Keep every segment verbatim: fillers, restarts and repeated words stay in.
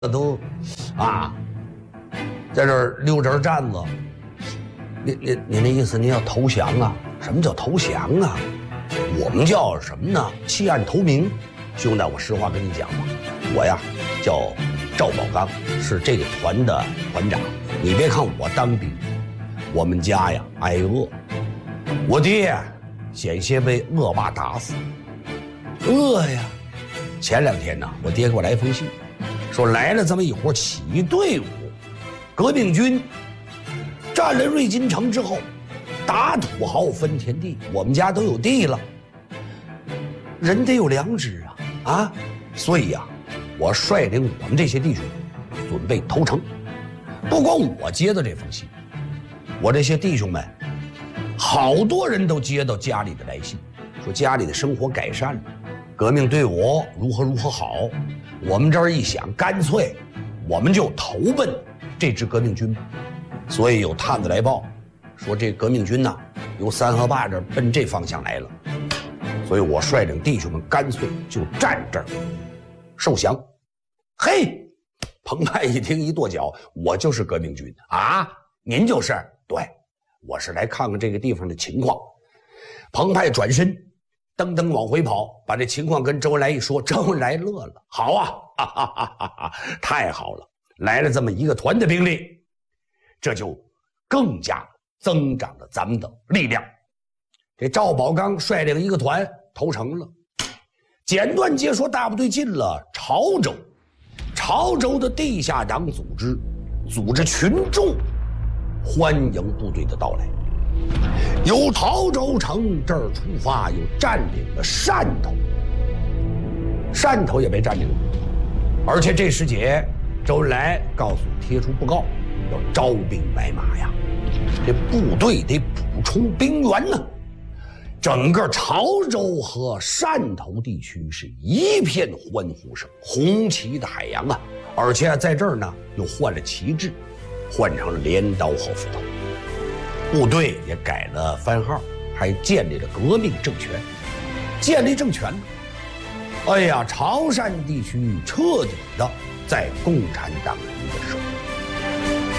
都啊，在这儿溜着站子。你你你那意思，您要投降啊？什么叫投降啊？我们叫什么呢？弃暗投明。兄弟，我实话跟你讲嘛，我呀叫赵宝刚，是这个团的团长。你别看我当兵，我们家呀挨饿，我爹险些被恶霸打死。饿呀！前两天呢，我爹给我来封信，说来了这么一伙起义队伍，革命军占了瑞金城之后，打土豪分田地，我们家都有地了，人得有良知啊啊！所以呀、啊，我率领我们这些弟兄准备投诚。不光我接到这封信，我这些弟兄们，好多人都接到家里的来信，说家里的生活改善了，革命队伍如何如何好。我们这儿一想，干脆我们就投奔这支革命军。所以有探子来报，说这革命军呢、啊、由三河坝这儿奔这方向来了。所以我率领弟兄们干脆就站这儿受降。嘿，彭湃一听一跺脚，我就是革命军啊？您就是？对，我是来看看这个地方的情况。彭湃转身噔噔往回跑，把这情况跟周恩来一说，周恩来乐了。好啊，哈哈哈哈哈，太好了，来了这么一个团的兵力，这就更加增长了咱们的力量。这赵宝刚率领一个团投诚了。简短截说，大部队进了潮州，潮州的地下党组织组织群众欢迎部队的到来，由潮州城这儿出发，又占领了汕头，汕头也被占领了。而且这时节，周恩来告诉贴出布告，要招兵买马呀，这部队得补充兵员呢。整个潮州和汕头地区是一片欢呼声，红旗的海洋啊！而且在这儿呢，又换了旗帜，换成了镰刀和斧头。部队也改了番号，还建立了革命政权。建立政权，哎呀，潮汕地区彻底的在共产党人的手里。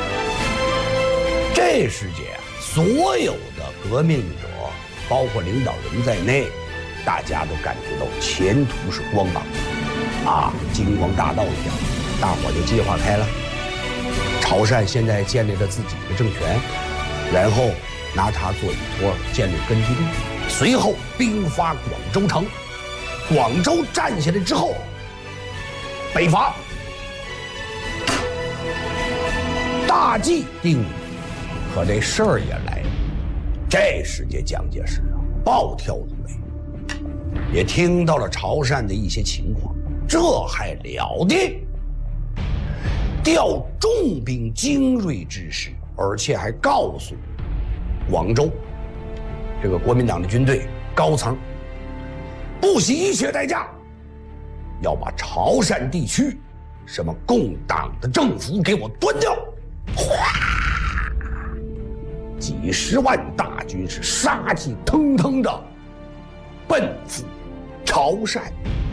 这时节啊，所有的革命者，包括领导人在内，大家都感觉到前途是光芒啊，金光大道一样，大伙就计划开了。潮汕现在建立了自己的政权，然后拿它做依托，建立根据地，随后兵发广州城。广州占下来之后，北伐，大计定了，可这事儿也来了。这时节，蒋介石啊暴跳如雷，也听到了潮汕的一些情况，这还了得！调重兵精锐之师，而且还告诉广州这个国民党的军队高层，不惜一切代价要把潮汕地区什么共党的政府给我端掉。哗！几十万大军是杀气腾腾的奔赴潮汕。